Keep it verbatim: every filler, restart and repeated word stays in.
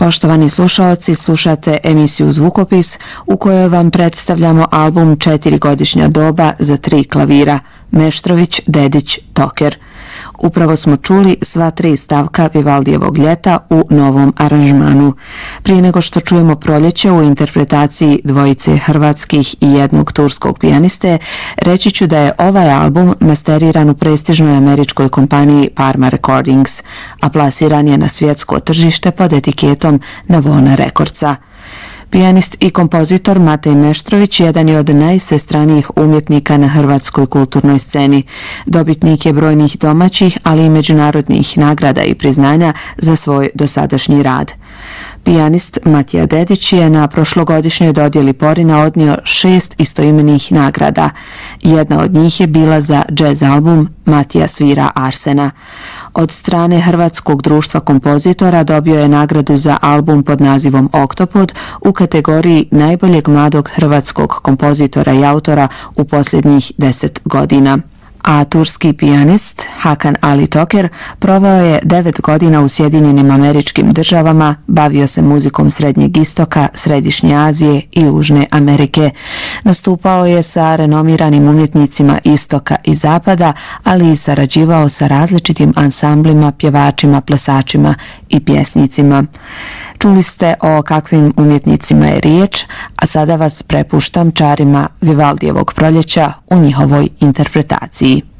Poštovani slušaoci, slušate emisiju Zvukopis u kojoj vam predstavljamo album Četirigodišnja doba za tri klavira Meštrović, Dedić, Toker. Upravo smo čuli sva tri stavka Vivaldijevog ljeta u novom aranžmanu. Prije nego što čujemo Proljeće u interpretaciji dvojice hrvatskih i jednog turskog pijaniste, reći ću da je ovaj album masteriran u prestižnoj američkoj kompaniji Parma Recordings, a plasiran je na svjetsko tržište pod etiketom Navona Recordsa. Pijanist i kompozitor Matej Meštrović jedan je od najsvestranijih umjetnika na hrvatskoj kulturnoj sceni. Dobitnik je brojnih domaćih, ali i međunarodnih nagrada i priznanja za svoj dosadašnji rad. Pijanist Matija Dedić je na prošlogodišnjoj dodjeli Porina odnio šest istoimenih nagrada. Jedna od njih je bila za džez album Matija svira Arsena. Od strane Hrvatskog društva kompozitora dobio je nagradu za album pod nazivom Oktopod u kategoriji najboljeg mladog hrvatskog kompozitora i autora u posljednjih deset godina. A turski pijanist Hakan Ali Toker proveo je devet godina u Sjedinjenim Američkim Državama, bavio se muzikom Srednjeg istoka, Središnje Azije i Južne Amerike. Nastupao je sa renomiranim umjetnicima istoka i zapada, ali i sarađivao sa različitim ansamblima, pjevačima, plesačima i pjesnicima. Čuli ste o kakvim umjetnicima je riječ, a sada vas prepuštam čarima Vivaldijevog Proljeća u njihovoj interpretaciji.